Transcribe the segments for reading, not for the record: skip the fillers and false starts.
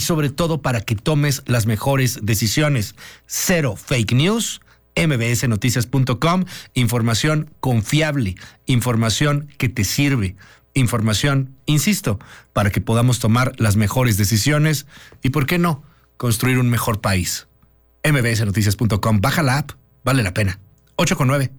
sobre todo para que tomes las mejores decisiones. Cero fake news. mbsnoticias.com, información confiable, información que te sirve, información, insisto, para que podamos tomar las mejores decisiones y, ¿por qué no?, construir un mejor país. mbsnoticias.com, baja la app, vale la pena. 8:09.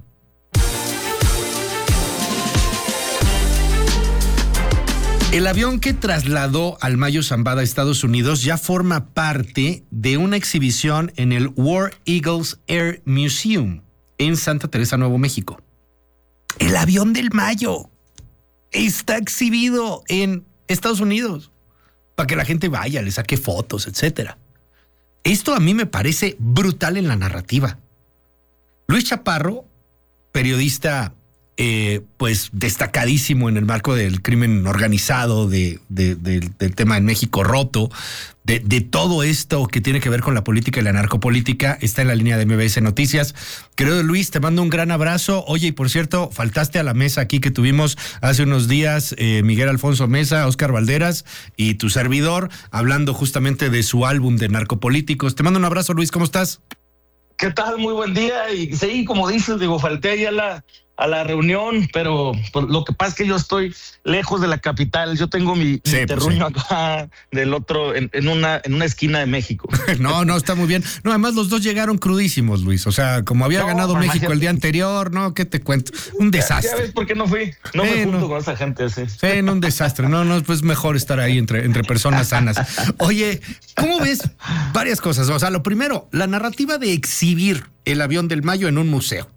El avión que trasladó al Mayo Zambada a Estados Unidos ya forma parte de una exhibición en el War Eagles Air Museum en Santa Teresa, Nuevo México. El avión del Mayo está exhibido en Estados Unidos para que la gente vaya, le saque fotos, etcétera. Esto a mí me parece brutal en la narrativa. Luis Chaparro, periodista pues destacadísimo en el marco del crimen organizado, del tema en México roto, de todo esto que tiene que ver con la política y la narcopolítica, está en la línea de MBS Noticias. Querido Luis, te mando un gran abrazo. Oye, y por cierto, faltaste a la mesa aquí que tuvimos hace unos días, Miguel Alfonso Mesa, Óscar Valderas y tu servidor, hablando justamente de su álbum de narcopolíticos. Te mando un abrazo, Luis, ¿cómo estás? ¿Qué tal? Muy buen día. Y sí, como dices, digo, falté ahí a la reunión, pero lo que pasa es que yo estoy lejos de la capital. Yo tengo mi terruño acá del otro, en una esquina de México. No, está muy bien. No, además los dos llegaron crudísimos, Luis. O sea, como había ganado México el día anterior, ¿no? ¿Qué te cuento? Un desastre. Ya ves por qué no fui. No me junto con esa gente, sí. Sí, un desastre. No, pues mejor estar ahí entre personas sanas. Oye, ¿cómo ves varias cosas? O sea, lo primero, la narrativa de exhibir el avión del Mayo en un museo.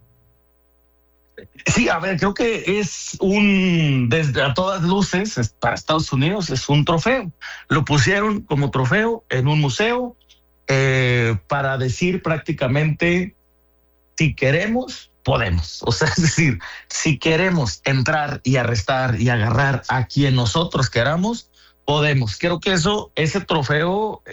Sí, a ver, creo que es desde a todas luces, para Estados Unidos, es un trofeo. Lo pusieron como trofeo en un museo para decir prácticamente, si queremos, podemos. O sea, es decir, si queremos entrar y arrestar y agarrar a quien nosotros queramos, podemos. Creo que ese trofeo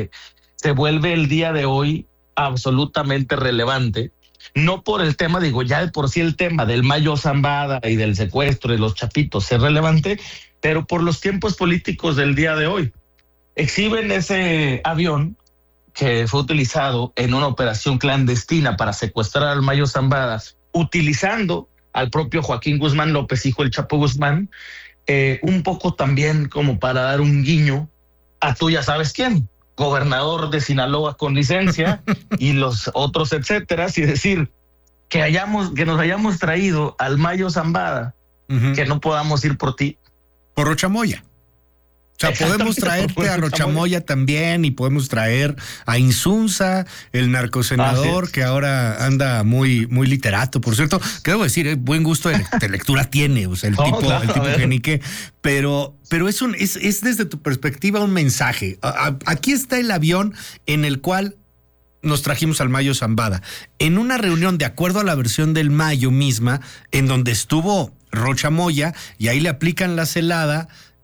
se vuelve el día de hoy absolutamente relevante. No por el tema, digo, ya de por sí el tema del Mayo Zambada y del secuestro de los chapitos es relevante, pero por los tiempos políticos del día de hoy. Exhiben ese avión que fue utilizado en una operación clandestina para secuestrar al Mayo Zambada, utilizando al propio Joaquín Guzmán López, hijo del Chapo Guzmán, un poco también como para dar un guiño a tú ya sabes quién, gobernador de Sinaloa con licencia y los otros, etcétera, y decir que nos hayamos traído al Mayo Zambada, que no podamos ir por ti. Por Rocha Moya. O sea, podemos traerte a Rocha Moya también y podemos traer a Insunza, el narcosenador que ahora anda muy, muy literato, por cierto, que debo decir, buen gusto de lectura tiene, o sea, el tipo genique, pero es desde tu perspectiva un mensaje. Aquí está el avión en el cual nos trajimos al Mayo Zambada. En una reunión, de acuerdo a la versión del Mayo misma, en donde estuvo Rocha Moya, y ahí le aplican la celada,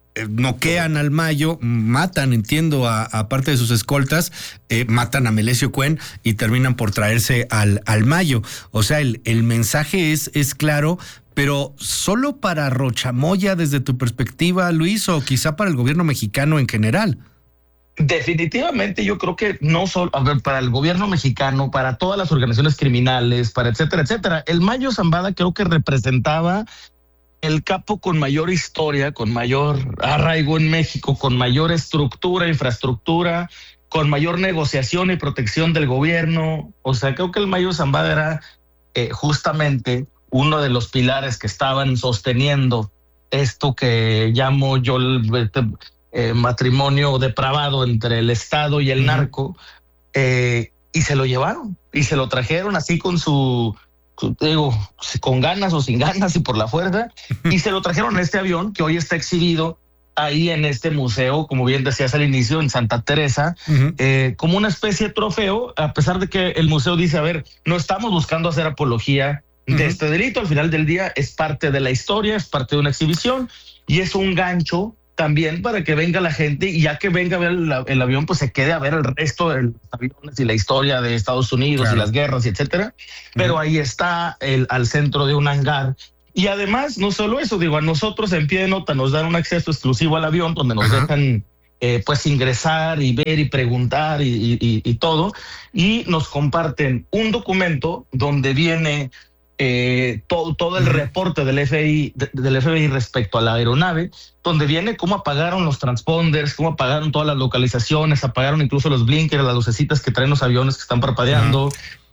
noquean al Mayo, matan, entiendo, a parte de sus escoltas, matan a Melesio Cuen y terminan por traerse al Mayo. O sea, el mensaje es claro, pero ¿solo para Rocha Moya desde tu perspectiva, Luis, o quizá para el gobierno mexicano en general? Definitivamente yo creo que no solo, a ver, para el gobierno mexicano, para todas las organizaciones criminales, para etcétera, etcétera. El Mayo Zambada creo que representaba el capo con mayor historia, con mayor arraigo en México, con mayor estructura, infraestructura, con mayor negociación y protección del gobierno. O sea, creo que el Mayo Zambada era justamente uno de los pilares que estaban sosteniendo esto que llamo yo el matrimonio depravado entre el Estado y el narco, y se lo llevaron y se lo trajeron así con con ganas o sin ganas y por la fuerza, y se lo trajeron en este avión que hoy está exhibido ahí en este museo, como bien decías al inicio, en Santa Teresa, como una especie de trofeo, a pesar de que el museo dice, a ver, no estamos buscando hacer apología de este delito, al final del día es parte de la historia, es parte de una exhibición y es un gancho también para que venga la gente, y ya que venga a ver el avión, pues se quede a ver el resto de los aviones y la historia de Estados Unidos, y las guerras y etcétera. Pero ahí está al centro de un hangar. Y además, no solo eso, digo, a nosotros en Pie de Nota nos dan un acceso exclusivo al avión donde nos dejan pues ingresar y ver y preguntar y todo, y nos comparten un documento donde viene todo el reporte del FBI respecto a la aeronave, donde viene cómo apagaron los transponders, cómo apagaron todas las localizaciones, apagaron incluso los blinkers, las lucecitas que traen los aviones que están parpadeando,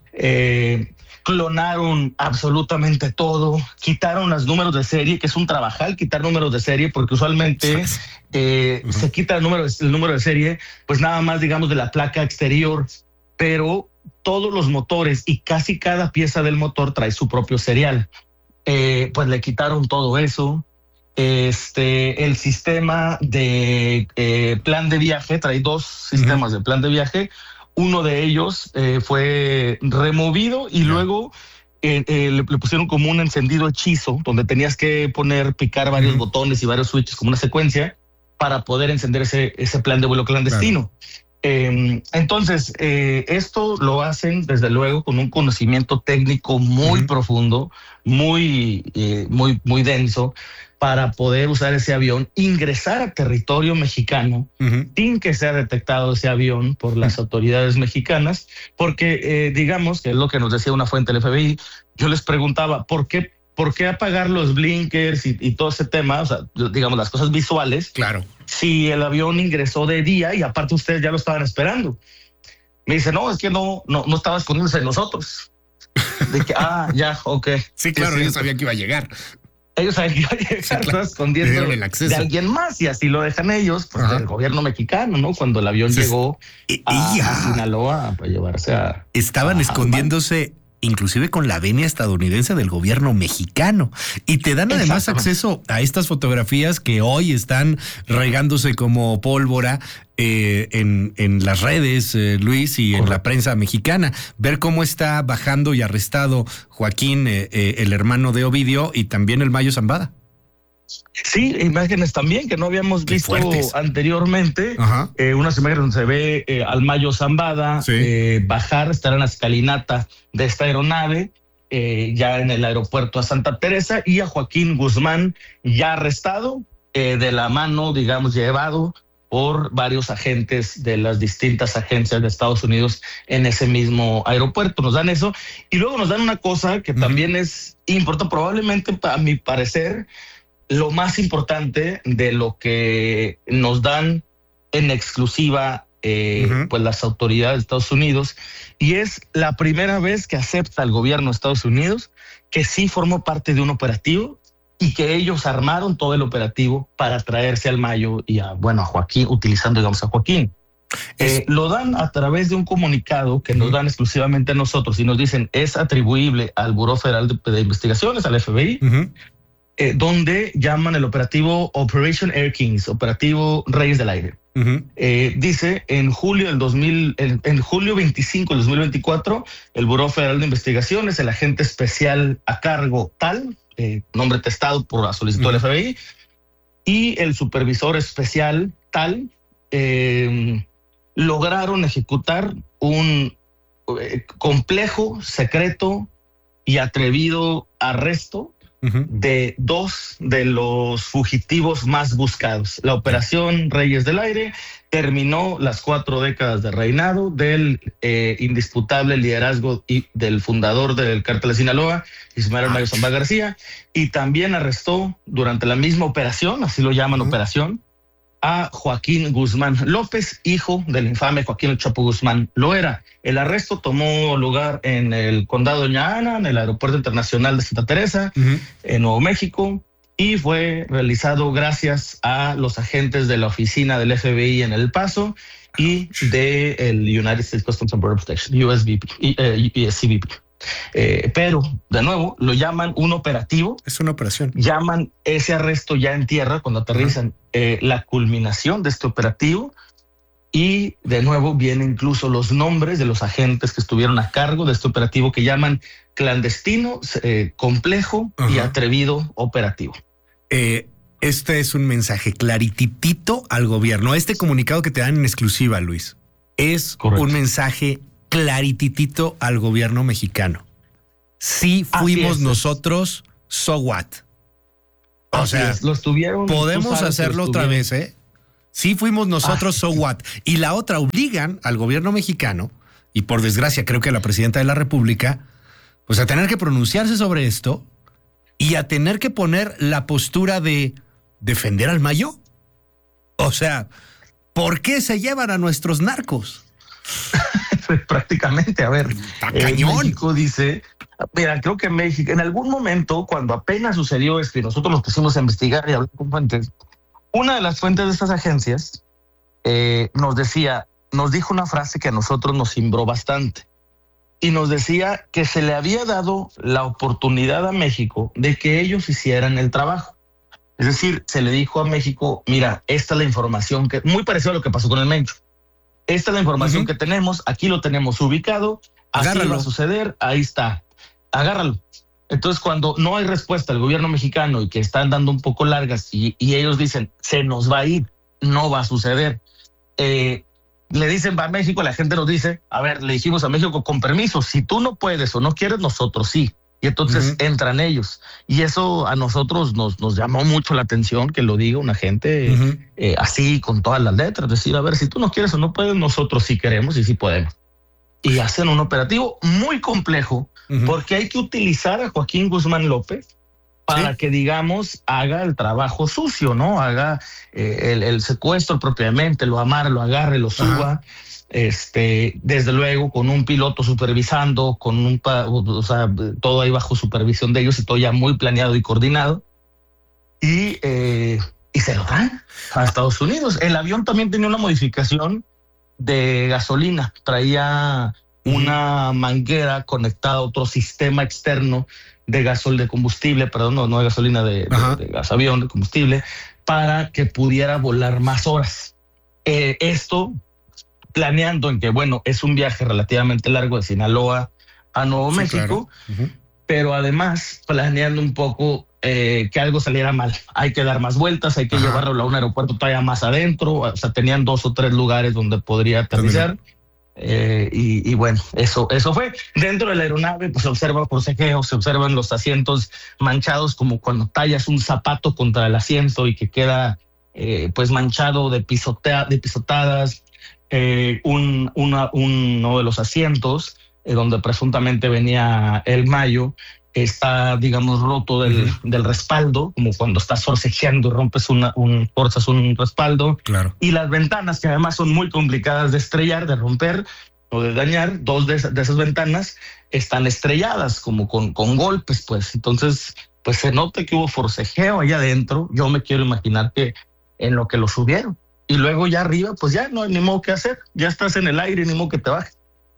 clonaron absolutamente todo, quitaron los números de serie, que es un trabajal quitar números de serie, porque usualmente se quita el número de serie, pues nada más digamos de la placa exterior, pero todos los motores y casi cada pieza del motor trae su propio serial. Pues le quitaron todo eso. El sistema de plan de viaje, trae dos sistemas de plan de viaje. Uno de ellos fue removido y luego le pusieron como un encendido hechizo donde tenías que picar varios botones y varios switches como una secuencia para poder encender ese plan de vuelo clandestino. Entonces, esto lo hacen desde luego con un conocimiento técnico muy profundo, muy denso, para poder usar ese avión, ingresar a territorio mexicano sin que sea detectado ese avión por las autoridades mexicanas, porque digamos que es lo que nos decía una fuente del FBI. Yo les preguntaba, ¿por qué apagar los blinkers y todo ese tema? O sea, digamos, las cosas visuales. Claro. Si el avión ingresó de día y aparte ustedes ya lo estaban esperando. Me dice, no, es que no estaba escondiéndose de nosotros. De que, ya, ok. Sí, claro, ellos sabían que iba a llegar. Ellos sabían que iba a llegar, sí, claro, escondiendo de alguien más, y así lo dejan ellos, pues del gobierno mexicano, ¿no? Cuando el avión llegó a Sinaloa para llevarse a... Estaban escondiéndose inclusive con la venia estadounidense del gobierno mexicano. Y te dan además acceso a estas fotografías que hoy están regándose como pólvora en las redes, Luis, y en la prensa mexicana. Ver cómo está bajando y arrestado Joaquín, el hermano de Ovidio, y también el Mayo Zambada. Sí, imágenes también que no habíamos visto anteriormente. Unas imágenes donde se ve al Mayo Zambada bajar, estar en la escalinata de esta aeronave, ya en el aeropuerto a Santa Teresa, y a Joaquín Guzmán ya arrestado, de la mano, digamos, llevado por varios agentes de las distintas agencias de Estados Unidos en ese mismo aeropuerto. Nos dan eso y luego nos dan una cosa que también es importante, probablemente a mi parecer, lo más importante de lo que nos dan en exclusiva pues las autoridades de Estados Unidos, y es la primera vez que acepta el gobierno de Estados Unidos que sí formó parte de un operativo y que ellos armaron todo el operativo para traerse al Mayo y a Joaquín, utilizando, digamos, a Joaquín. Lo dan a través de un comunicado que nos dan exclusivamente a nosotros y nos dicen es atribuible al Buró Federal de Investigaciones, al FBI, donde llaman el operativo Operation Air Kings, operativo Reyes del Aire. Dice en julio 25 del 2024, el Buró Federal de Investigaciones, el agente especial a cargo tal, nombre testado por la solicitud del FBI, y el supervisor especial tal, lograron ejecutar un complejo, secreto y atrevido arresto de dos de los fugitivos más buscados. La operación Reyes del Aire terminó las 4 décadas de reinado del indisputable liderazgo y del fundador del cártel de Sinaloa, Ismael Mayo Zambada García, y también arrestó durante la misma operación, así lo llaman operación, a Joaquín Guzmán López, hijo del infame Joaquín El Chapo Guzmán Loera. El arresto tomó lugar en el condado de Doña Ana, en el Aeropuerto Internacional de Santa Teresa, en Nuevo México, y fue realizado gracias a los agentes de la oficina del FBI en El Paso y del United States Customs and Border Protection, USVP, CBP. Pero, de nuevo, lo llaman un operativo. Es una operación. Llaman ese arresto ya en tierra, cuando aterrizan, la culminación de este operativo. Y, de nuevo, vienen incluso los nombres de los agentes que estuvieron a cargo de este operativo que llaman clandestino, complejo y atrevido operativo. Este es un mensaje clarititito al gobierno. Este comunicado que te dan en exclusiva, Luis, es un mensaje clarititito al gobierno mexicano. Si fuimos nosotros, so what? O sea, lo estuvieron, podemos hacerlo otra vez, Sí fuimos nosotros, so what. Y la otra, obligan al gobierno mexicano, y por desgracia creo que a la presidenta de la República, pues a tener que pronunciarse sobre esto y a tener que poner la postura de defender al Mayo. O sea, ¿por qué se llevan a nuestros narcos? Prácticamente, a ver, cañón. México dice, mira, creo que México, en algún momento, cuando apenas sucedió esto y nosotros nos pusimos a investigar y hablar con fuentes, una de las fuentes de estas agencias nos dijo una frase que a nosotros nos cimbró bastante. Y nos decía que se le había dado la oportunidad a México de que ellos hicieran el trabajo. Es decir, se le dijo a México, mira, esta es la información que, muy parecido a lo que pasó con el Mencho. Esta es la información que tenemos, aquí lo tenemos ubicado, así va a suceder, ahí está, agárralo. Entonces, cuando no hay respuesta del gobierno mexicano y que están dando un poco largas y ellos dicen, se nos va a ir, no va a suceder. Le dicen, va a México, la gente nos dice, a ver, le dijimos a México, con permiso, si tú no puedes o no quieres, nosotros sí. Y entonces entran ellos. Y eso a nosotros nos llamó mucho la atención, que lo diga una gente así, con todas las letras. Decir, a ver, si tú no quieres o no puedes, nosotros sí queremos y sí podemos. Y hacen un operativo muy complejo, porque hay que utilizar a Joaquín Guzmán López para que, digamos, haga el trabajo sucio, ¿no? Haga el secuestro propiamente, lo amarre, lo agarre, lo suba. Desde luego con un piloto supervisando, o sea, todo ahí bajo supervisión de ellos y todo ya muy planeado y coordinado. Y se lo traen a Estados Unidos. El avión también tenía una modificación de gasolina, traía una manguera conectada a otro sistema externo de combustible, perdón, no de gasolina, de gas avión, de combustible, para que pudiera volar más horas. Esto planeando en que, bueno, es un viaje relativamente largo de Sinaloa a Nuevo México, claro. Pero además planeando un poco que algo saliera mal. Hay que dar más vueltas, hay que llevarlo a un aeropuerto todavía más adentro, o sea, tenían 2 o 3 lugares donde podría aterrizar. Y bueno, eso fue. Dentro de la aeronave pues se observa forcejeo, se observan los asientos manchados como cuando tallas un zapato contra el asiento y que queda pues manchado de pisotadas. Uno de los asientos donde presuntamente venía el Mayo está, digamos, roto del respaldo, como cuando estás forcejeando y rompes forzas un respaldo. Claro. Y las ventanas, que además son muy complicadas de estrellar, de romper o de dañar, 2 de esas ventanas están estrelladas, como con golpes, pues. Entonces, pues se nota que hubo forcejeo allá adentro. Yo me quiero imaginar que en lo que lo subieron. Y luego ya arriba, pues ya no hay ni modo que hacer. Ya estás en el aire, ni modo que te bajes.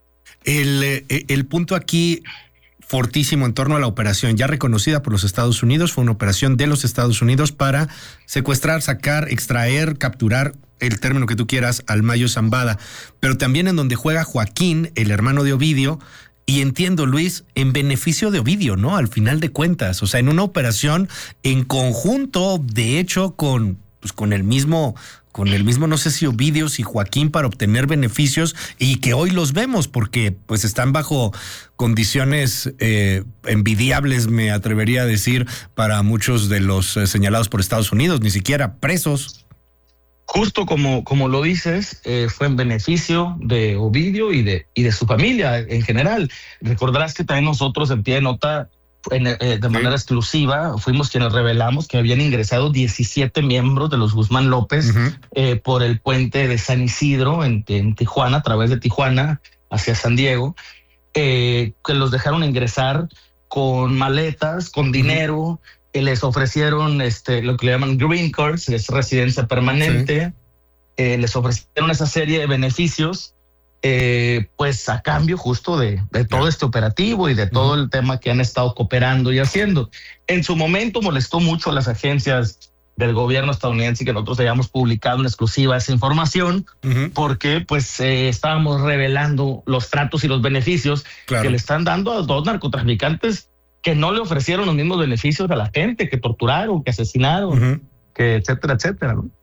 El punto aquí fortísimo en torno a la operación ya reconocida por los Estados Unidos, fue una operación de los Estados Unidos para secuestrar, sacar, extraer, capturar, el término que tú quieras, al Mayo Zambada, pero también en donde juega Joaquín, el hermano de Ovidio, y entiendo, Luis, en beneficio de Ovidio, ¿no? Al final de cuentas, o sea, en una operación en conjunto, de hecho, con el mismo, no sé si Ovidio, si Joaquín, para obtener beneficios, y que hoy los vemos porque pues están bajo condiciones envidiables, me atrevería a decir, para muchos de los señalados por Estados Unidos, ni siquiera presos. Justo como lo dices, fue en beneficio de Ovidio y de su familia en general. Recordarás que también nosotros en pie de nota, de manera exclusiva, fuimos quienes revelamos que habían ingresado 17 miembros de los Guzmán López por el puente de San Isidro en Tijuana, a través de Tijuana hacia San Diego, que los dejaron ingresar con maletas, con dinero, les ofrecieron lo que le llaman green cards, es residencia permanente, les ofrecieron esa serie de beneficios, pues a cambio justo de todo este operativo y de todo el tema que han estado cooperando y haciendo. En su momento molestó mucho a las agencias del gobierno estadounidense que nosotros hayamos publicado en exclusiva esa información, porque pues estábamos revelando los tratos y los beneficios que le están dando a 2 narcotraficantes que no le ofrecieron los mismos beneficios a la gente, que torturaron, que asesinaron, que etcétera, etcétera, ¿no?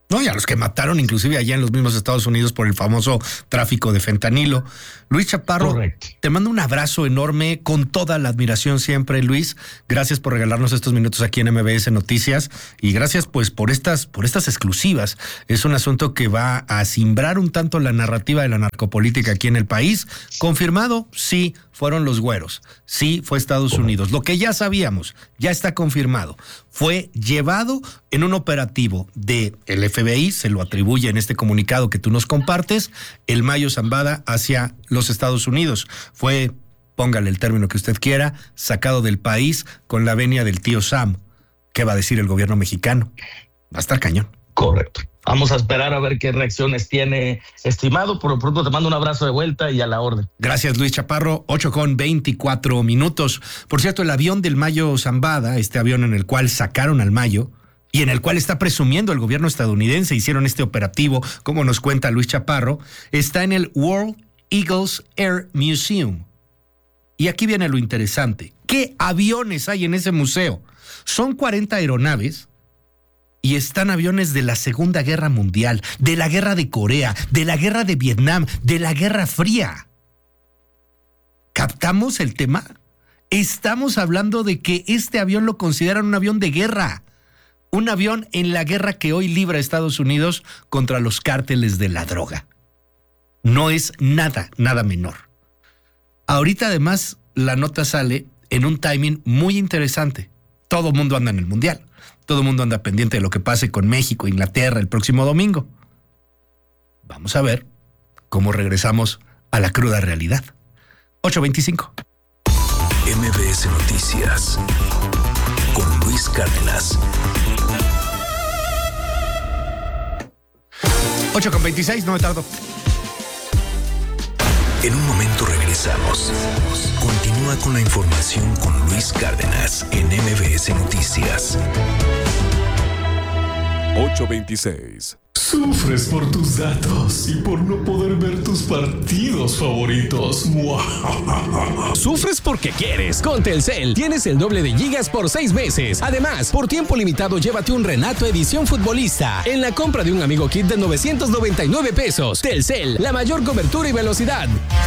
No, y a los que mataron inclusive allá en los mismos Estados Unidos por el famoso tráfico de fentanilo. Luis Chaparro, Correcto. te mando un abrazo enorme, con toda la admiración siempre, Luis. Gracias por regalarnos estos minutos aquí en MBS Noticias y gracias pues por estas exclusivas. Es un asunto que va a simbrar un tanto la narrativa de la narcopolítica aquí en el país. Confirmado, sí, fueron los güeros. Sí, fue Estados Unidos. Lo que ya sabíamos, ya está confirmado. Fue llevado en un operativo del FBI, se lo atribuye en este comunicado que tú nos compartes, el Mayo Zambada hacia los Estados Unidos. Fue, póngale el término que usted quiera, sacado del país con la venia del tío Sam. ¿Qué va a decir el gobierno mexicano? Va a estar cañón. Correcto. Vamos a esperar a ver qué reacciones tiene, estimado. Por lo pronto te mando un abrazo de vuelta y a la orden. Gracias, Luis Chaparro. 8:24. Por cierto, el avión del Mayo Zambada, este avión en el cual sacaron al Mayo y en el cual está presumiendo el gobierno estadounidense, hicieron este operativo, como nos cuenta Luis Chaparro, está en el War Eagles Air Museum. Y aquí viene lo interesante. ¿Qué aviones hay en ese museo? Son 40 aeronaves. Y están aviones de la Segunda Guerra Mundial, de la Guerra de Corea, de la Guerra de Vietnam, de la Guerra Fría. ¿Captamos el tema? Estamos hablando de que este avión lo consideran un avión de guerra. Un avión en la guerra que hoy libra Estados Unidos contra los cárteles de la droga. No es nada menor. Ahorita además la nota sale en un timing muy interesante. Todo el mundo anda en el Mundial. Todo el mundo anda pendiente de lo que pase con México e Inglaterra el próximo domingo. Vamos a ver cómo regresamos a la cruda realidad. 8:25. MBS Noticias con Luis Cárdenas. 8:26, no me tardo. En un momento regresamos. Continúa con la información con Luis Cárdenas en MBS Noticias. 8:26. Sufres por tus datos y por no poder ver tus partidos favoritos. Sufres porque quieres. Con Telcel tienes el doble de gigas por 6 meses. Además, por tiempo limitado, llévate un Renato Edición Futbolista en la compra de un Amigo Kit de 999 pesos. Telcel, la mayor cobertura y velocidad.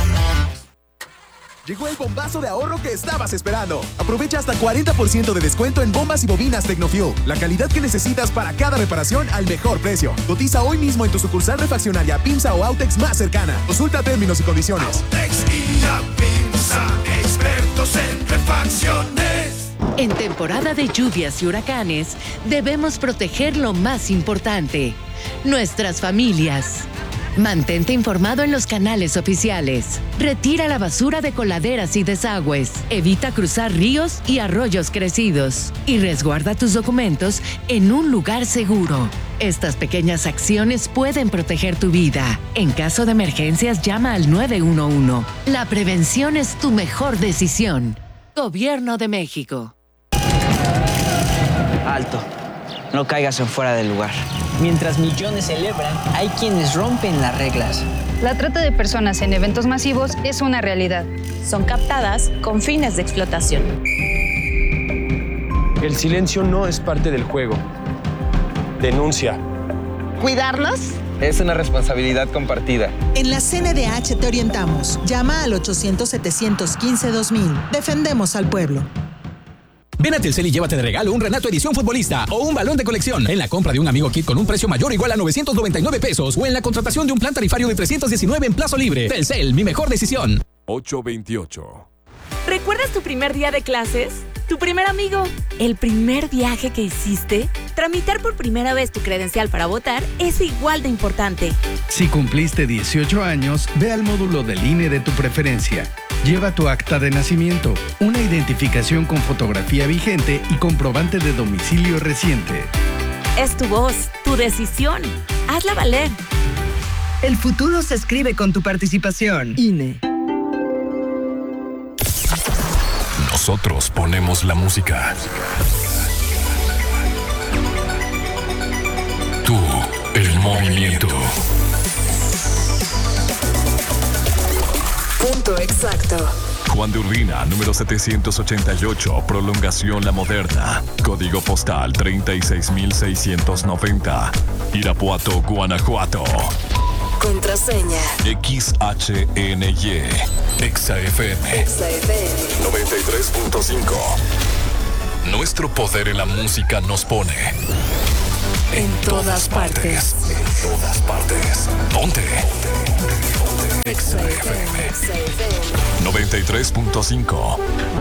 Llegó el bombazo de ahorro que estabas esperando. Aprovecha hasta 40% de descuento en bombas y bobinas Tecnofuel. La calidad que necesitas para cada reparación al mejor precio. Cotiza hoy mismo en tu sucursal refaccionaria PIMSA o Autex más cercana. Consulta términos y condiciones. Autex y la PIMSA, expertos en refacciones. En temporada de lluvias y huracanes, debemos proteger lo más importante: nuestras familias. Mantente informado en los canales oficiales. Retira la basura de coladeras y desagües. Evita cruzar ríos y arroyos crecidos. Y resguarda tus documentos en un lugar seguro. Estas pequeñas acciones pueden proteger tu vida. En caso de emergencias, llama al 911. La prevención es tu mejor decisión. Gobierno de México. Alto. No caigas en fuera del lugar. Mientras millones celebran, hay quienes rompen las reglas. La trata de personas en eventos masivos es una realidad. Son captadas con fines de explotación. El silencio no es parte del juego. Denuncia. ¿Cuidarnos? Es una responsabilidad compartida. En la CNDH te orientamos. Llama al 800-715-2000. Defendemos al pueblo. Ven a Telcel y llévate de regalo un Renato Edición Futbolista o un balón de colección en la compra de un Amigo Kit con un precio mayor o igual a 999 pesos o en la contratación de un plan tarifario de 319 en plazo libre. Telcel, mi mejor decisión. 8:28. ¿Recuerdas tu primer día de clases? ¿Tu primer amigo? ¿El primer viaje que hiciste? Tramitar por primera vez tu credencial para votar es igual de importante. Si cumpliste 18 años, ve al módulo del INE de tu preferencia. Lleva tu acta de nacimiento, una identificación con fotografía vigente y comprobante de domicilio reciente. Es tu voz, tu decisión. Hazla valer. El futuro se escribe con tu participación. INE. Nosotros ponemos la música. Tú, el movimiento. Punto exacto. Juan de Urbina, número 788, prolongación La Moderna. Código postal 36690. Irapuato, Guanajuato. Contraseña. XHNY. EXA-FM. 93.5. Nuestro poder en la música nos pone en todas partes. En todas partes. Ponte. EXA-FM 93.5.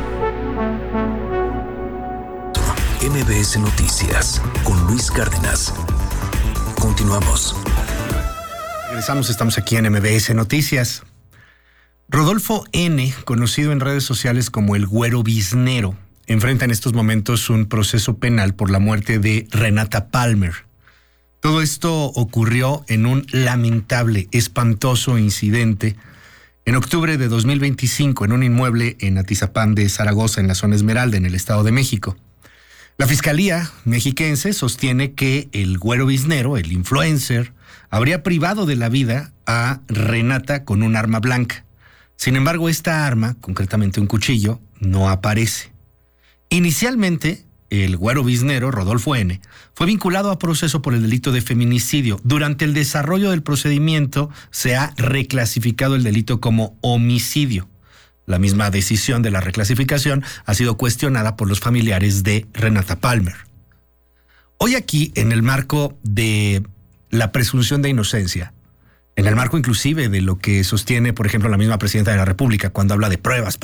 MBS Noticias con Luis Cárdenas. Continuamos. Regresamos, estamos aquí en MBS Noticias. Rodolfo N., conocido en redes sociales como el Güero Biznero, enfrenta en estos momentos un proceso penal por la muerte de Renata Palmer. Todo esto ocurrió en un lamentable, espantoso incidente en octubre de 2025 en un inmueble en Atizapán de Zaragoza, en la zona Esmeralda, en el Estado de México. La Fiscalía mexiquense sostiene que el Güero Biznero, el influencer, habría privado de la vida a Renata con un arma blanca. Sin embargo, esta arma, concretamente un cuchillo, no aparece. Inicialmente, el Güero Biznero, Rodolfo N., fue vinculado a proceso por el delito de feminicidio. Durante el desarrollo del procedimiento se ha reclasificado el delito como homicidio. La misma decisión de la reclasificación ha sido cuestionada por los familiares de Renata Palmer. Hoy aquí, en el marco de la presunción de inocencia, en el marco inclusive de lo que sostiene, por ejemplo, la misma presidenta de la República cuando habla de pruebas,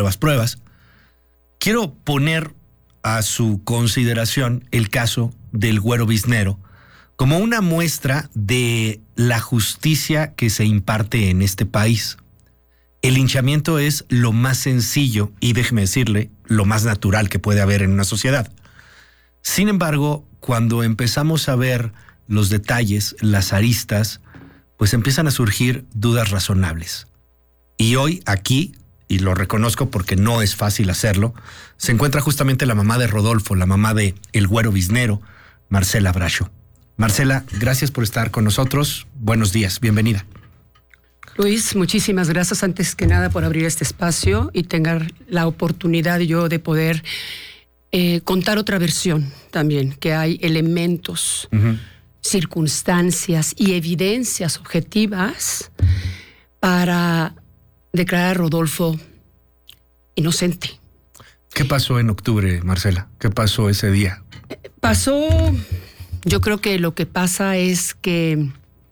quiero poner a su consideración el caso del Güero Biznero como una muestra de la justicia que se imparte en este país. El linchamiento es lo más sencillo y, déjeme decirle, lo más natural que puede haber en una sociedad. Sin embargo, cuando empezamos a ver los detalles, las aristas, pues empiezan a surgir dudas razonables. Y hoy aquí, y lo reconozco porque no es fácil hacerlo, se encuentra justamente la mamá de Rodolfo, la mamá de el Güero Biznero, Marcela Bracho. Marcela, gracias por estar con nosotros. Buenos días, bienvenida. Luis, muchísimas gracias antes que nada por abrir este espacio y tener la oportunidad yo de poder contar otra versión también, que hay elementos, circunstancias y evidencias objetivas para declarar a Rodolfo inocente. ¿Qué pasó en octubre, Marcela? ¿Qué pasó ese día? Yo creo que lo que pasa es que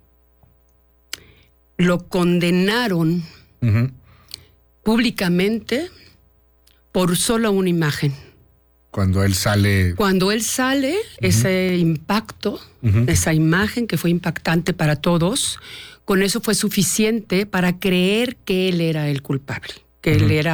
lo condenaron públicamente por solo una imagen. Cuando él sale, ese impacto, esa imagen que fue impactante para todos, con eso fue suficiente para creer que él era el culpable, que él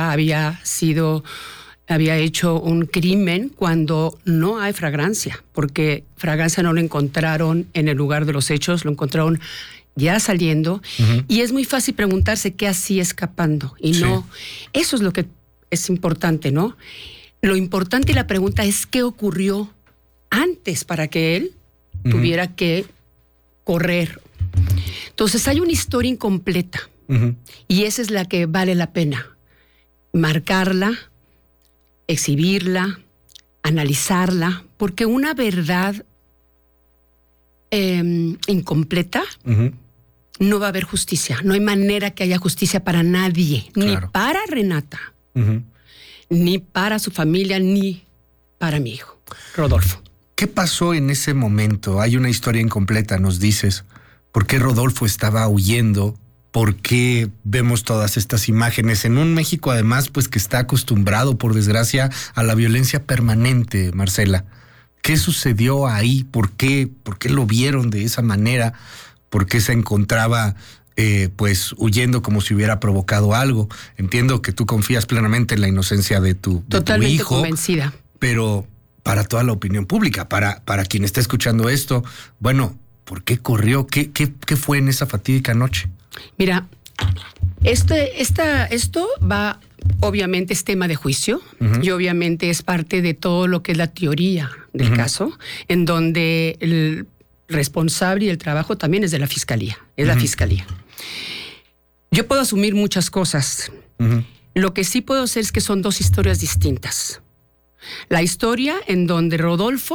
había hecho un crimen cuando no hay fragancia, porque fragancia no lo encontraron en el lugar de los hechos, lo encontraron ya saliendo, y es muy fácil preguntarse qué hacía escapando, y no, eso es lo que es importante, ¿no? Lo importante y la pregunta es qué ocurrió antes para que él tuviera que correr. Entonces hay una historia incompleta y esa es la que vale la pena marcarla, exhibirla, analizarla, porque una verdad incompleta no va a haber justicia. No hay manera que haya justicia para nadie, ni para Renata, ni para su familia, ni para mi hijo, Rodolfo. ¿Qué pasó en ese momento? Hay una historia incompleta, nos dices. ¿Por qué Rodolfo estaba huyendo? ¿Por qué vemos todas estas imágenes en un México, además, pues que está acostumbrado, por desgracia, a la violencia permanente, Marcela? ¿Qué sucedió ahí? ¿Por qué lo vieron de esa manera? ¿Por qué se encontraba pues huyendo como si hubiera provocado algo? Entiendo que tú confías plenamente en la inocencia de tu hijo. Totalmente convencida. Pero para toda la opinión pública, para quien está escuchando esto, bueno, ¿por qué corrió? ¿Qué fue en esa fatídica noche? Mira, esto va, obviamente es tema de juicio y obviamente es parte de todo lo que es la teoría del caso, en donde el responsable y el trabajo también es de la fiscalía, es la fiscalía. Yo puedo asumir muchas cosas, Lo que sí puedo hacer es que son dos historias distintas. La historia en donde Rodolfo,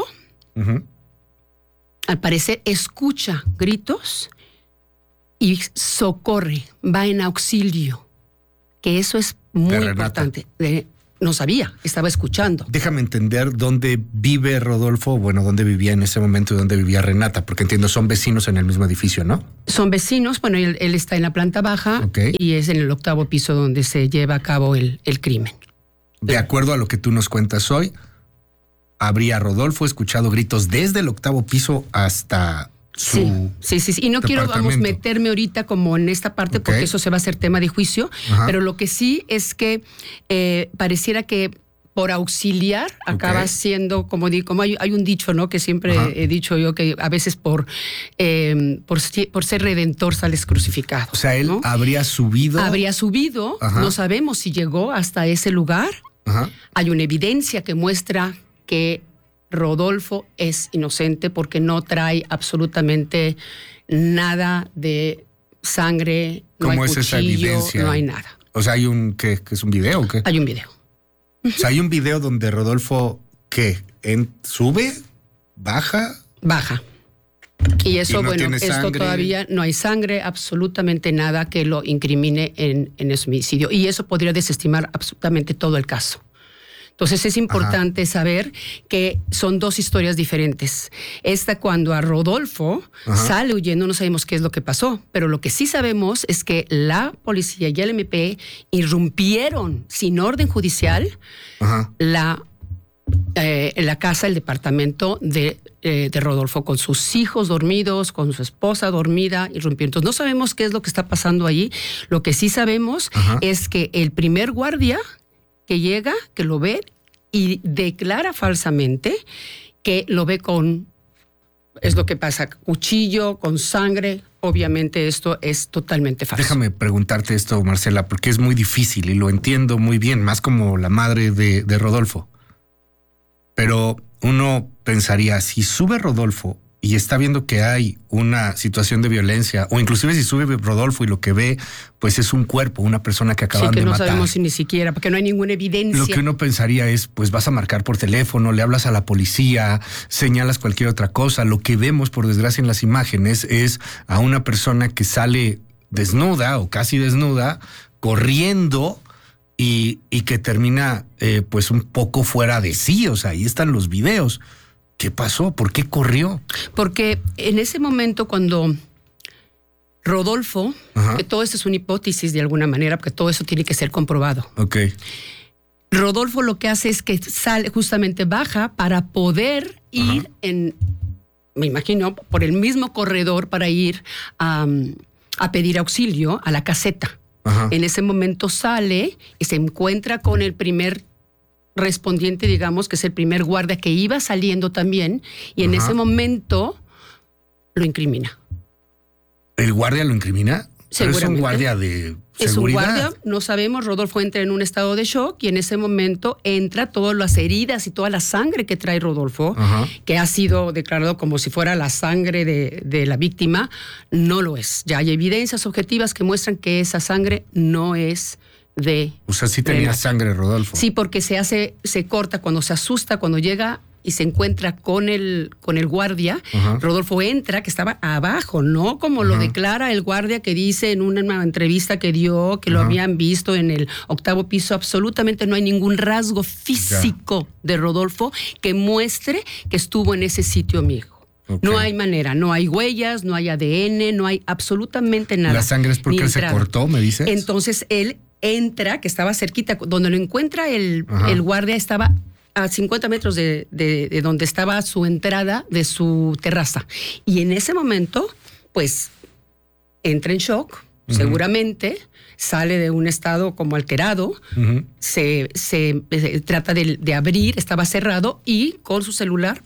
al parecer, escucha gritos y socorre, va en auxilio, que eso es muy importante. No sabía, estaba escuchando. Déjame entender dónde vive Rodolfo, bueno, dónde vivía en ese momento y dónde vivía Renata, porque entiendo, son vecinos en el mismo edificio, ¿no? Son vecinos, bueno, él está en la planta baja y es en el 8º piso donde se lleva a cabo el crimen. De acuerdo a lo que tú nos cuentas hoy, habría Rodolfo escuchado gritos desde el 8º piso hasta su Sí. Y no quiero, meterme ahorita como en esta parte porque eso se va a hacer tema de juicio, pero lo que sí es que pareciera que por auxiliar acaba siendo, como hay un dicho, ¿no? Que siempre he dicho yo, que a veces por ser redentor sales crucificado. O sea, él, ¿no? habría subido, no sabemos si llegó hasta ese lugar. Hay una evidencia que muestra que Rodolfo es inocente porque no trae absolutamente nada de sangre, no hay cuchillo, esa evidencia? No hay nada. O sea, hay ¿qué es un video o qué? Hay un video. O sea, hay un video donde Rodolfo, ¿qué? ¿Sube? ¿Baja? Baja. Y eso, esto todavía no hay sangre, absolutamente nada que lo incrimine en ese homicidio. Y eso podría desestimar absolutamente todo el caso. Entonces es importante saber que son dos historias diferentes. Esta, cuando a Rodolfo sale huyendo, no sabemos qué es lo que pasó, pero lo que sí sabemos es que la policía y el MP irrumpieron sin orden judicial la casa, el departamento de Rodolfo, con sus hijos dormidos, con su esposa dormida, irrumpieron. Entonces no sabemos qué es lo que está pasando allí. Lo que sí sabemos es que el primer guardia que llega, que lo ve y declara falsamente que lo ve es lo que pasa, cuchillo, con sangre. Obviamente esto es totalmente falso. Déjame preguntarte esto, Marcela, porque es muy difícil y lo entiendo muy bien, más como la madre de Rodolfo. Pero uno pensaría, si sube Rodolfo y está viendo que hay una situación de violencia, o inclusive si sube Rodolfo y lo que ve, pues es un cuerpo, una persona que acaban de matar. Sí, que no sabemos si ni siquiera, porque no hay ninguna evidencia. Lo que uno pensaría es, pues vas a marcar por teléfono, le hablas a la policía, señalas cualquier otra cosa. Lo que vemos, por desgracia, en las imágenes es a una persona que sale desnuda o casi desnuda, corriendo y que termina pues un poco fuera de sí. O sea, ahí están los videos. ¿Qué pasó? ¿Por qué corrió? Porque en ese momento, cuando Rodolfo, que todo esto es una hipótesis de alguna manera, porque todo eso tiene que ser comprobado. Rodolfo lo que hace es que sale, justamente baja para poder ir me imagino, por el mismo corredor para ir a pedir auxilio a la caseta. En ese momento sale y se encuentra con el primer respondiente, digamos, que es el primer guardia que iba saliendo también, y en ese momento lo incrimina. ¿El guardia lo incrimina? ¿Pero es un guardia de seguridad? Es un guardia, no sabemos. Rodolfo entra en un estado de shock y en ese momento entra todas las heridas y toda la sangre que trae Rodolfo, que ha sido declarado como si fuera la sangre de la víctima. No lo es. Ya hay evidencias objetivas que muestran que esa sangre no es o sea, sí tenía sangre Rodolfo. Sí, porque se corta cuando se asusta, cuando llega y se encuentra con el guardia. Rodolfo entra, que estaba abajo, no como lo declara el guardia, que dice en una entrevista que dio que lo habían visto en el 8º piso. Absolutamente no hay ningún rasgo físico de Rodolfo que muestre que estuvo en ese sitio, amigo. No hay manera, no hay huellas, no hay ADN, no hay absolutamente nada. ¿La sangre es porque él se cortó, me dices? Entonces él entra, que estaba cerquita, donde lo encuentra el guardia, estaba a 50 metros de donde estaba su entrada de su terraza. Y en ese momento, pues, entra en shock, seguramente, sale de un estado como alterado, se trata de abrir, estaba cerrado, y con su celular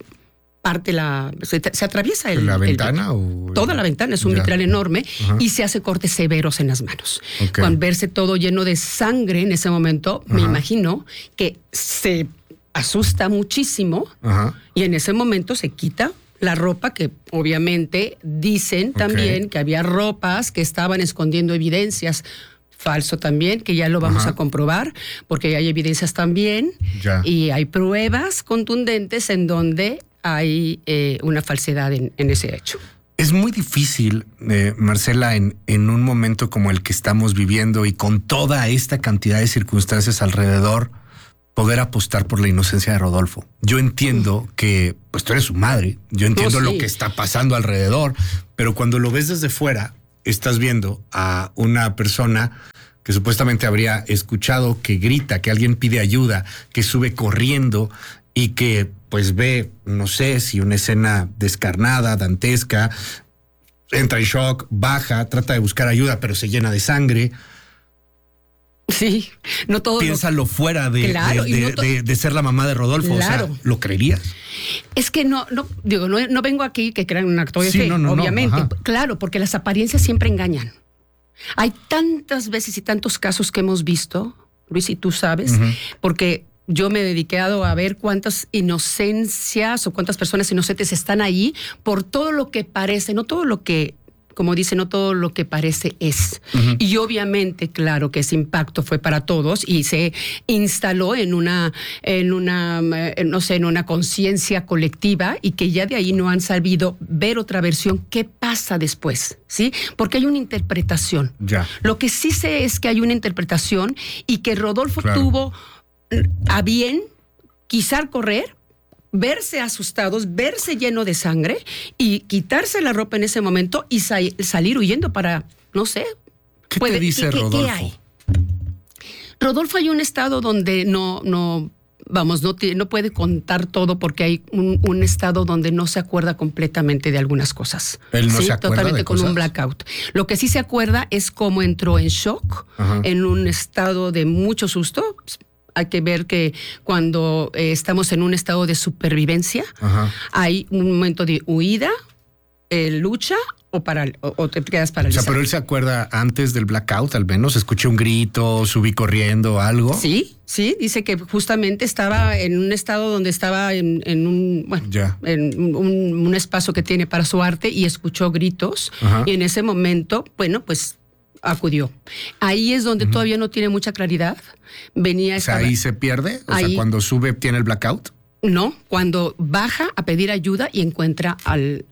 se atraviesa ¿La ventana? Toda la ventana, es un vitral enorme, y se hace cortes severos en las manos. Con verse todo lleno de sangre en ese momento, me imagino que se asusta muchísimo, y en ese momento se quita la ropa, que obviamente dicen también que había ropas que estaban escondiendo evidencias falso también, que ya lo vamos a comprobar, porque hay evidencias también y hay pruebas contundentes en donde hay una falsedad en ese hecho. Es muy difícil, Marcela, en un momento como el que estamos viviendo y con toda esta cantidad de circunstancias alrededor, poder apostar por la inocencia de Rodolfo. Yo entiendo que, pues tú eres su madre, yo entiendo lo que está pasando alrededor, pero cuando lo ves desde fuera, estás viendo a una persona que supuestamente habría escuchado que grita, que alguien pide ayuda, que sube corriendo y que pues ve, no sé si una escena descarnada, dantesca, entra en shock, baja, trata de buscar ayuda, pero se llena de sangre. Sí, no todo. Piénsalo fuera de ser la mamá de Rodolfo. Claro. O sea, ¿lo creerías? Es que no vengo aquí que crean un acto de fe, obviamente. Claro, porque las apariencias siempre engañan. Hay tantas veces y tantos casos que hemos visto, Luis, y tú sabes, porque yo me he dedicado a ver cuántas inocencias o cuántas personas inocentes están ahí por todo lo que parece, no todo lo que, como dice, no todo lo que parece es. Y obviamente, claro que ese impacto fue para todos y se instaló en una conciencia colectiva y que ya de ahí no han sabido ver otra versión. ¿Qué pasa después? ¿Sí? Porque hay una interpretación. Lo que sí sé es que hay una interpretación y que Rodolfo tuvo a bien quizá correr, verse asustados, verse lleno de sangre y quitarse la ropa en ese momento y salir huyendo para, no sé. ¿Qué te dice Rodolfo? ¿Qué hay? Rodolfo hay un estado donde no puede contar todo porque hay un estado donde no se acuerda completamente de algunas cosas. Él no se acuerda totalmente de con cosas. Un blackout. Lo que sí se acuerda es cómo entró en shock, en un estado de mucho susto. Hay que ver que cuando estamos en un estado de supervivencia, hay un momento de huida, lucha o te quedas paralizado. O sea, pero él se acuerda antes del blackout, al menos. Escuché un grito, subí corriendo, algo. Sí, dice que justamente estaba en un estado donde estaba en un espacio que tiene para su arte y escuchó gritos. Y en ese momento, pues acudió. Ahí es donde todavía no tiene mucha claridad. ¿Ahí se pierde? O sea, cuando sube tiene el blackout. No, cuando baja a pedir ayuda y encuentra al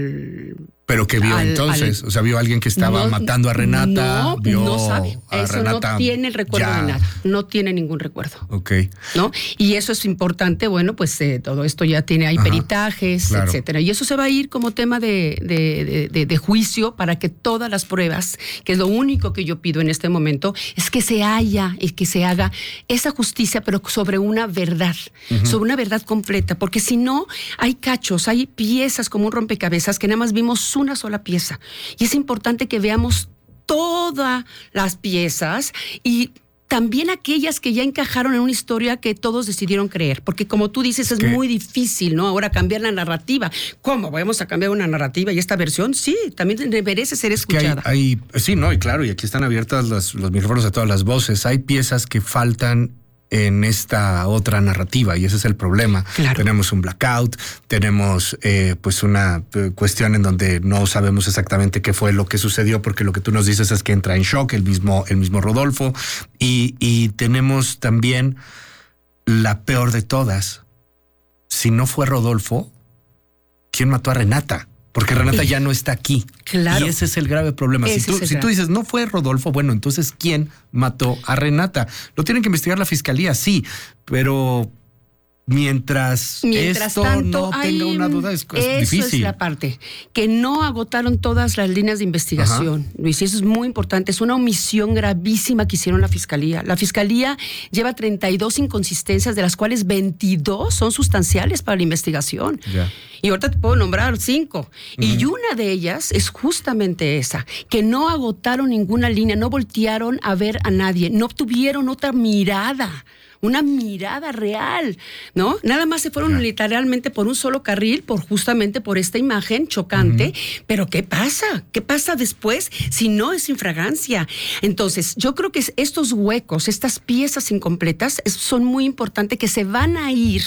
¿Pero qué vio entonces? O sea, ¿vio a alguien que estaba matando a Renata? No sabe. Eso Renata, no tiene el recuerdo de nada. No tiene ningún recuerdo. Ok. ¿No? Y eso es importante. Bueno, pues todo esto ya tiene ahí peritajes, etcétera. Y eso se va a ir como tema de juicio para que todas las pruebas, que es lo único que yo pido en este momento, es que se haya y que se haga esa justicia, pero sobre una verdad, sobre una verdad completa. Porque si no, hay cachos, hay piezas como un rompecabezas que nada más vimos una sola pieza. Y es importante que veamos todas las piezas y también aquellas que ya encajaron en una historia que todos decidieron creer. Porque como tú dices, es muy difícil, ¿no? Ahora cambiar la narrativa. ¿Cómo? ¿Vamos a cambiar una narrativa y esta versión? Sí, también merece ser escuchada. Sí, no, y claro, y aquí están abiertas los micrófonos a todas las voces. Hay piezas que faltan en esta otra narrativa y ese es el problema. Tenemos un blackout, tenemos pues una cuestión en donde no sabemos exactamente qué fue lo que sucedió porque lo que tú nos dices es que entra en shock el mismo Rodolfo y tenemos también la peor de todas. Si no fue Rodolfo, ¿quién mató a Renata? Porque Renata ya no está aquí. Claro. Y ese es el grave problema. Si tú dices, no fue Rodolfo, bueno, entonces, ¿quién mató a Renata? Lo tienen que investigar la fiscalía, sí, pero mientras esto tanto, no tenga una duda, es difícil. Eso es la parte, que no agotaron todas las líneas de investigación, Luis, y eso es muy importante. Es una omisión gravísima que hicieron la fiscalía. La fiscalía lleva 32 inconsistencias, de las cuales 22 son sustanciales para la investigación. Y ahorita te puedo nombrar 5. Y una de ellas es justamente esa, que no agotaron ninguna línea, no voltearon a ver a nadie, no tuvieron otra mirada. Una mirada real, ¿no? Nada más se fueron literalmente por un solo carril, justamente por esta imagen chocante. Pero ¿qué pasa? ¿Qué pasa después si no es infragancia? Entonces, yo creo que estos huecos, estas piezas incompletas, son muy importantes que se van a ir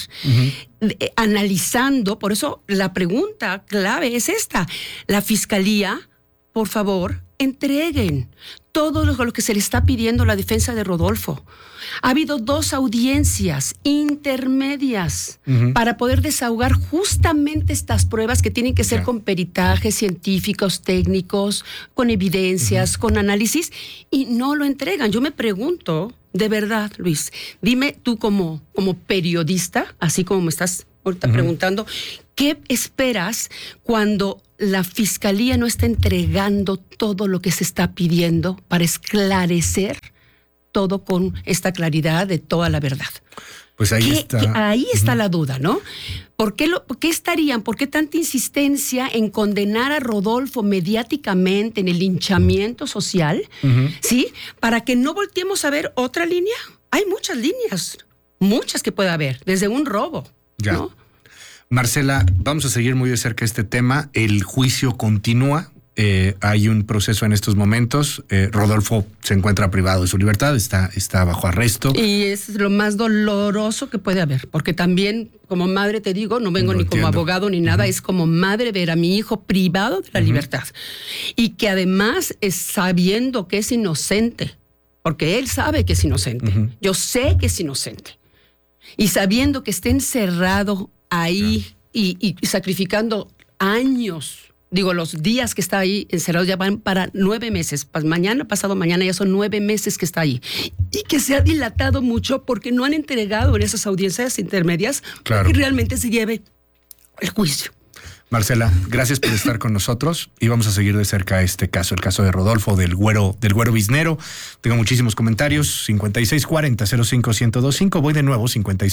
analizando. Por eso la pregunta clave es esta. La fiscalía, por favor, entreguen todo lo que se le está pidiendo a la defensa de Rodolfo. Ha habido 2 audiencias intermedias para poder desahogar justamente estas pruebas que tienen que ser con peritajes científicos, técnicos, con evidencias, con análisis, y no lo entregan. Yo me pregunto, de verdad, Luis, dime tú como periodista, así como me estás ahorita preguntando, ¿qué esperas cuando la Fiscalía no está entregando todo lo que se está pidiendo para esclarecer todo con esta claridad de toda la verdad? Pues ahí está. Ahí está la duda, ¿no? ¿Por qué tanta insistencia en condenar a Rodolfo mediáticamente en el linchamiento social? ¿Sí? Para que no volteemos a ver otra línea. Hay muchas líneas, muchas que puede haber, desde un robo. Ya. ¿No? Marcela, vamos a seguir muy de cerca este tema. El juicio continúa. Hay un proceso en estos momentos. Rodolfo se encuentra privado de su libertad, está bajo arresto. Y es lo más doloroso que puede haber, porque también como madre te digo, no vengo ni como abogado ni nada, es como madre ver a mi hijo privado de la libertad. Y que además es sabiendo que es inocente, porque él sabe que es inocente. Yo sé que es inocente. Y sabiendo que está encerrado ahí y sacrificando años. Digo, los días que está ahí encerrado ya van para 9 meses. Pasado mañana ya son 9 meses que está ahí. Y que se ha dilatado mucho porque no han entregado en esas audiencias intermedias que realmente se lleve el juicio. Marcela, gracias por estar con nosotros y vamos a seguir de cerca este caso, el caso de Rodolfo, del güero biznero. Tengo muchísimos comentarios, 5640-05-1025. Voy de nuevo,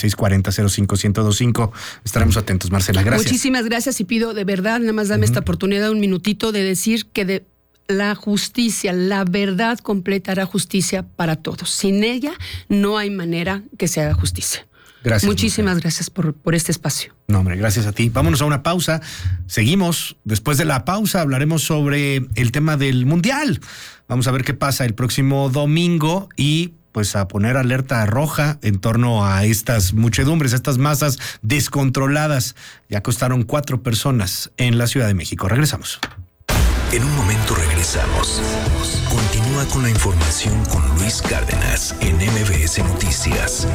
5640-05-1025. Estaremos atentos, Marcela, gracias. Muchísimas gracias y pido de verdad, nada más dame esta oportunidad, un minutito de decir que la justicia, la verdad completa hará justicia para todos. Sin ella no hay manera que se haga justicia. Gracias. Muchísimas gracias por este espacio. No, hombre, gracias a ti. Vámonos a una pausa. Seguimos. Después de la pausa hablaremos sobre el tema del Mundial. Vamos a ver qué pasa el próximo domingo y pues a poner alerta roja en torno a estas muchedumbres, a estas masas descontroladas. Ya acostaron 4 personas en la Ciudad de México. Regresamos. En un momento regresamos. Continúa con la información con Luis Cárdenas en MBS Noticias.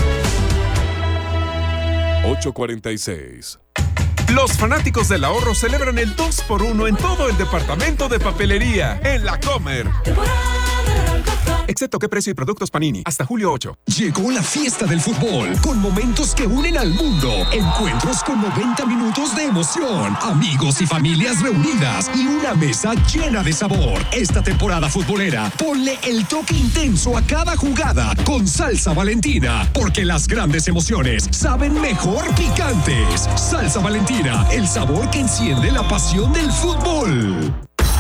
8:46. Los fanáticos del ahorro celebran el 2x1 en todo el departamento de papelería en La Comer. Excepto qué precio y productos Panini. Hasta julio 8. Llegó la fiesta del fútbol, con momentos que unen al mundo. Encuentros con 90 minutos de emoción. Amigos y familias reunidas. Y una mesa llena de sabor. Esta temporada futbolera, ponle el toque intenso a cada jugada con Salsa Valentina. Porque las grandes emociones saben mejor picantes. Salsa Valentina, el sabor que enciende la pasión del fútbol.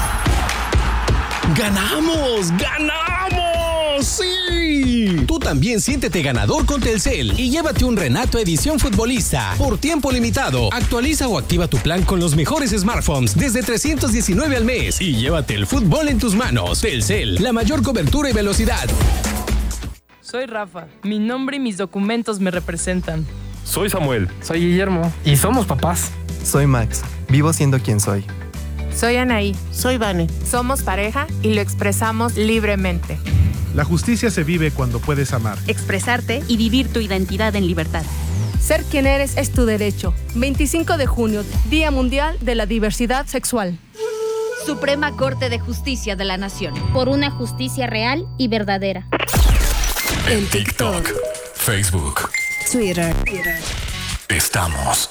¡Ganamos! ¡Ganamos! ¡Sí! Tú también siéntete ganador con Telcel y llévate un Renato Edición Futbolista por tiempo limitado. Actualiza o activa tu plan con los mejores smartphones desde $319 al mes y llévate el fútbol en tus manos. Telcel, la mayor cobertura y velocidad. Soy Rafa. Mi nombre y mis documentos me representan. Soy Samuel. Soy Guillermo. Y somos papás. Soy Max. Vivo siendo quien soy. Soy Anaí. Soy Vane. Somos pareja y lo expresamos libremente. La justicia se vive cuando puedes amar, expresarte y vivir tu identidad en libertad. Ser quien eres es tu derecho. 25 de junio, Día Mundial de la Diversidad Sexual. Suprema Corte de Justicia de la Nación. Por una justicia real y verdadera. En TikTok, Facebook, Twitter. Estamos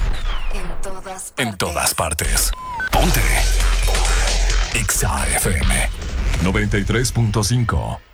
en todas partes. Ponte. Exa FM 93.5.